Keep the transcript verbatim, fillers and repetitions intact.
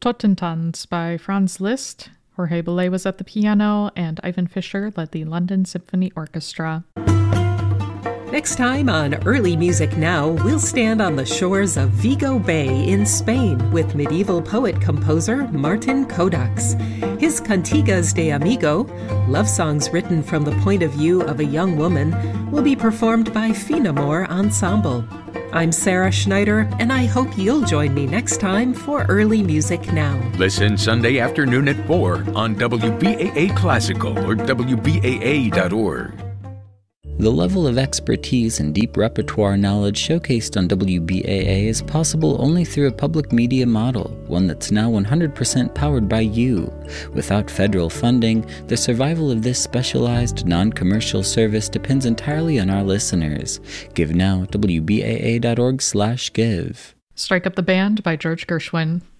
Totentanz by Franz Liszt. Jorge Bolet was at the piano, and Ivan Fischer led the London Symphony Orchestra. Next time on Early Music Now, we'll stand on the shores of Vigo Bay in Spain with medieval poet-composer Martin Codax. His Cantigas de Amigo, love songs written from the point of view of a young woman, will be performed by Finamore Ensemble. I'm Sarah Schneider, and I hope you'll join me next time for Early Music Now. Listen Sunday afternoon at four on W B A A Classical or W B A A dot org. The level of expertise and deep repertoire knowledge showcased on W B A A is possible only through a public media model, one that's now one hundred percent powered by you. Without federal funding, the survival of this specialized, non-commercial service depends entirely on our listeners. Give now at W B A A dot org slash give. Strike Up the Band by George Gershwin.